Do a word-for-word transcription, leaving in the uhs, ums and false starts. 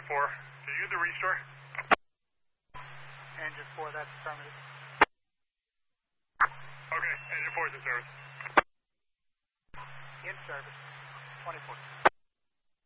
four. Did you get the restore? Engine four, that's affirmative. Okay, engine four is in service. In service. twenty-four.